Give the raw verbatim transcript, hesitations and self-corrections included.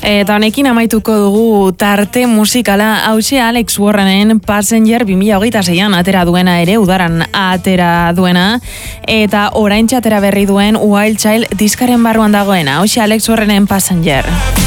Eta honekin amaituko dugu tarte musikala, hauxe Alex Warrenen Passenger bi mila hogeita seian atera duena ere, udaran atera duena, eta oraintxe atera berri duen Wild Child diskaren barruan dagoena, hauxe Alex Warrenen Passenger.